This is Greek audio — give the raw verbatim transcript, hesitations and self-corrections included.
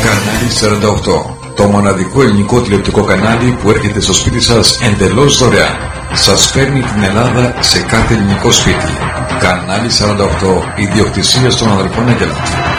Κανάλι σαράντα οκτώ. Το μοναδικό ελληνικό τηλεοπτικό κανάλι που έρχεται στο σπίτι σας εντελώς δωρεάν. Σας φέρνει την Ελλάδα σε κάθε ελληνικό σπίτι. Κανάλι σαράντα οκτώ, ιδιοκτησίας των αδελφών Αγγελάτου.